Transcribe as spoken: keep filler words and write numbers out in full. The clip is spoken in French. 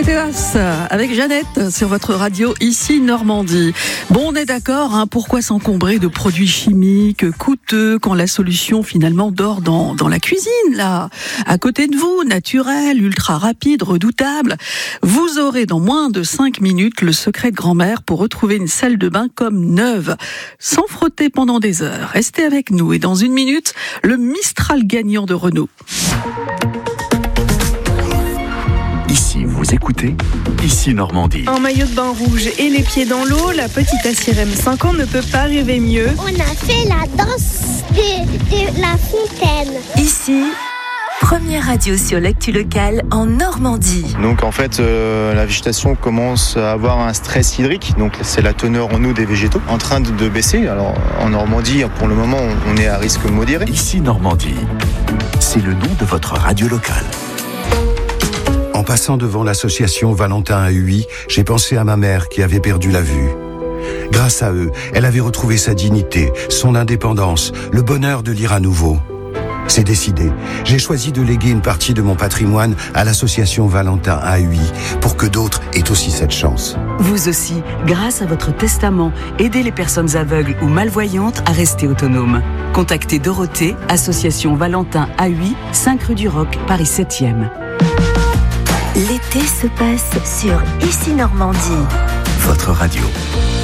Teas avec Jeannette sur votre radio ici Normandie. Bon, on est d'accord, hein, pourquoi s'encombrer de produits chimiques coûteux quand la solution finalement dort dans, dans la cuisine, là, à côté de vous, naturel, ultra rapide, redoutable. Vous aurez dans moins de cinq minutes le secret de grand-mère pour retrouver une salle de bain comme neuve, sans frotter pendant des heures. Restez avec nous et dans une minute, le Mistral gagnant de Renault. Ici, vous écoutez, ici Normandie. En maillot de bain rouge et les pieds dans l'eau, la petite Assirem cinq ans ne peut pas rêver mieux. On a fait la danse de, de la fontaine. Ici, première radio sur l'actu locale en Normandie. Donc en fait, euh, la végétation commence à avoir un stress hydrique. Donc c'est la teneur en eau des végétaux en train de, de baisser. Alors en Normandie, pour le moment, on est à risque modéré. Ici Normandie, c'est le nom de votre radio locale. En passant devant l'association Valentin à Huy, j'ai pensé à ma mère qui avait perdu la vue. Grâce à eux, elle avait retrouvé sa dignité, son indépendance, le bonheur de lire à nouveau. C'est décidé. J'ai choisi de léguer une partie de mon patrimoine à l'association Valentin à Huy pour que d'autres aient aussi cette chance. Vous aussi, grâce à votre testament, aidez les personnes aveugles ou malvoyantes à rester autonomes. Contactez Dorothée, association Valentin à Huy, cinq rue du Roc, Paris septième. L'été se passe sur Ici Normandie. Votre radio.